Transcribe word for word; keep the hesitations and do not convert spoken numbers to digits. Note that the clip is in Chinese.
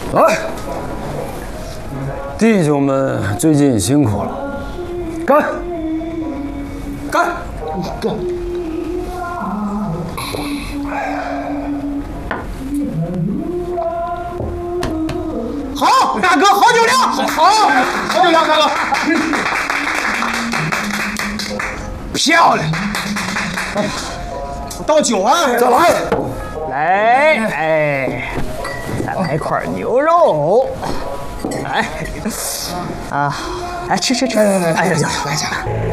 来，弟兄们最近辛苦了，干！干！干！ 好，大哥，好酒量，好，好酒量，大哥，漂亮。哎，倒酒啊！ 再来， 来，哎，再来块牛肉，来，啊，哎，吃吃吃，哎呀呀，来家。